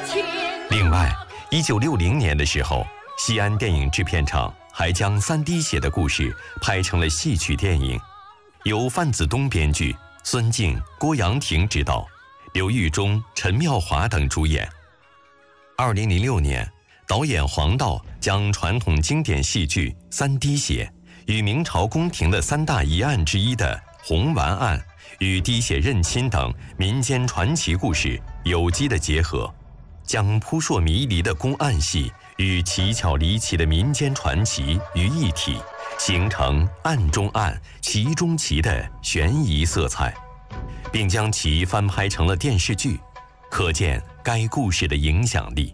另外，1960年的时候，西安电影制片厂还将三滴血的故事拍成了戏曲电影，由范子东编剧，孙静、郭阳廷执导，刘玉忠、陈妙华等主演。2006年，导演黄道将传统经典戏剧《三滴血》与明朝宫廷的三大疑案之一的红丸案与滴血认亲等民间传奇故事有机的结合，将扑朔迷离的公案戏与奇巧离奇的民间传奇于一体，形成案中案、奇中奇的悬疑色彩，并将其翻拍成了电视剧，可见该故事的影响力。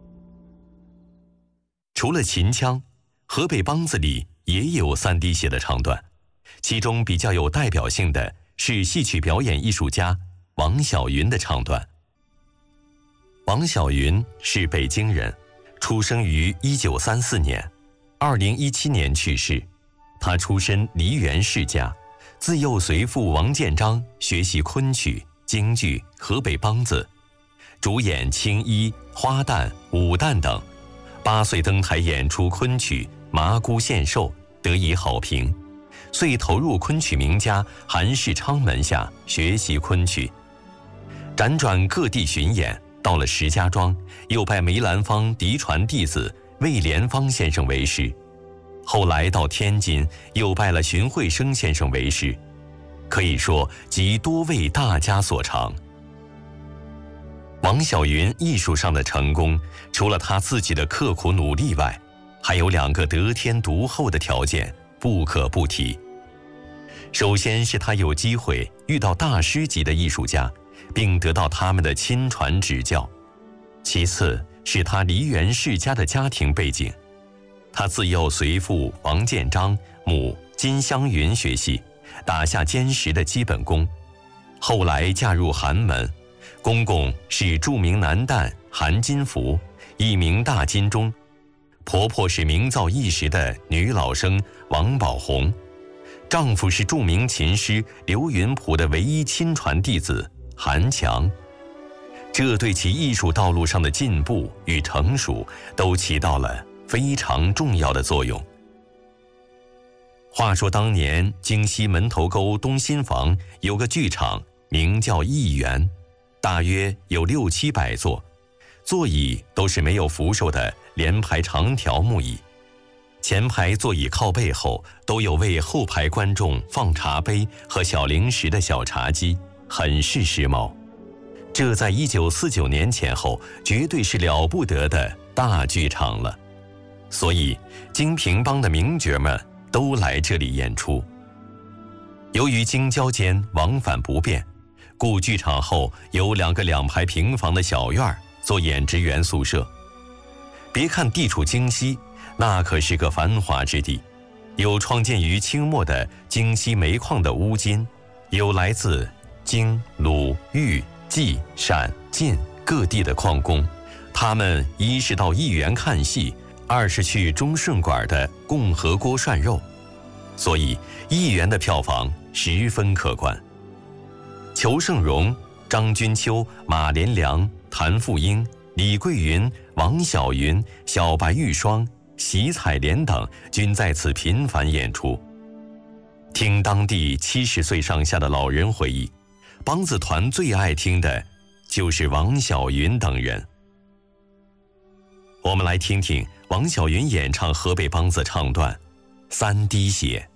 除了秦腔，河北梆子里也有三滴血的唱段，其中比较有代表性的是戏曲表演艺术家王小云的唱段。王小云是北京人，出生于1934年，2017年去世。他出身梨园世家，自幼随父王建章学习昆曲、京剧、河北梆子，主演青衣、花旦、武旦等。8岁登台演出昆曲《麻姑献寿》，得以好评，遂投入昆曲名家韩世昌门下学习昆曲，辗转各地巡演，到了石家庄，又拜梅兰芳嫡传弟子魏莲芳先生为师，后来到天津，又拜了荀慧生先生为师，可以说集多位大家所长。王小云艺术上的成功，除了他自己的刻苦努力外，还有2个得天独厚的条件不可不提。首先是他有机会遇到大师级的艺术家，并得到他们的亲传指教；其次是他梨园世家的家庭背景，他自幼随父王建章、母金香云学戏，打下坚实的基本功，后来嫁入寒门。公公是著名男旦韩金福，艺名大金钟；婆婆是名噪一时的女老生王宝红，丈夫是著名琴师刘云璞的唯一亲传弟子韩强。这对其艺术道路上的进步与成熟都起到了非常重要的作用。话说当年京西门头沟东新房有个剧场，名叫艺园，大约有600-700座，座椅都是没有扶手的连排长条木椅，前排座椅靠背后都有为后排观众放茶杯和小零食的小茶几，很是时髦。这在1949年前后绝对是了不得的大剧场了，所以京评梆的名角们都来这里演出。由于京郊间往返不便，故剧场后有2个2排平房的小院做演职员宿舍。别看地处京西，那可是个繁华之地，有创建于清末的京西煤矿的乌金，有来自京、鲁、豫、冀、陕、晋各地的矿工，他们一是到艺园看戏，二是去中顺馆的共和锅涮肉，所以艺园的票房十分可观。裘盛戎、张君秋、马连良、谭富英、李桂云、王小云、小白玉霜、席彩莲等均在此频繁演出。听当地70岁上下的老人回忆，梆子团最爱听的就是王小云等人。我们来听听王小云演唱河北梆子唱段《三滴血》。